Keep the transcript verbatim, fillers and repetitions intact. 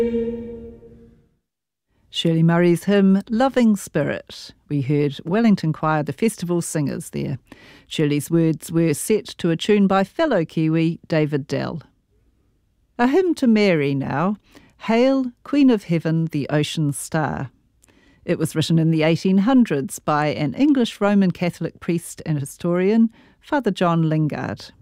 Shirley Murray's hymn, Loving Spirit. We heard Wellington Choir, the festival singers there. Shirley's words were set to a tune by fellow Kiwi David Dell. A hymn to Mary now, Hail, Queen of Heaven, the Ocean Star. It was written in the eighteen hundreds by an English Roman Catholic priest and historian, Father John Lingard.